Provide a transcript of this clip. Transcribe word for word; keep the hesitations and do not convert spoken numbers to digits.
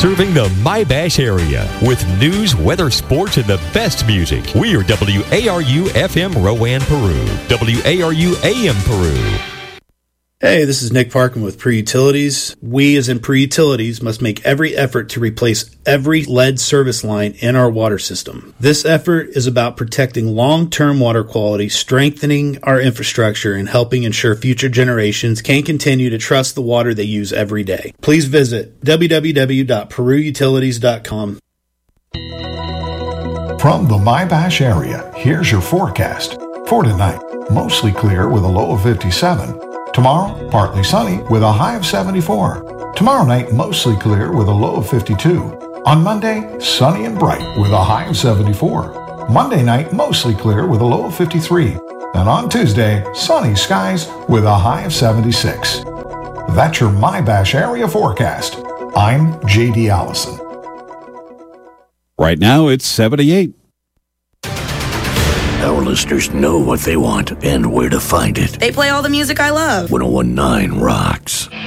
Serving the My-Bash area with news, weather, sports, and the best music. We are W A R U F M Rowan, Peru. W A R U A M Peru. Hey, this is Nick Parkin with Peru Utilities. We, as in Peru Utilities, must make every effort to replace every lead service line in our water system. This effort is about protecting long-term water quality, strengthening our infrastructure, and helping ensure future generations can continue to trust the water they use every day. Please visit w w w dot peru utilities dot com. From the My-Bash area, here's your forecast. For tonight, mostly clear with a low of fifty-seven. Tomorrow, partly sunny with a high of seventy-four. Tomorrow night, mostly clear with a low of fifty-two. On Monday, sunny and bright with a high of seventy-four. Monday night, mostly clear with a low of fifty-three. And on Tuesday, sunny skies with a high of seventy-six. That's your My-Bash area forecast. I'm J D Allison. Right now, it's seventy-eight. Our listeners know what they want and where to find it. They play all the music I love. one oh one point nine rocks.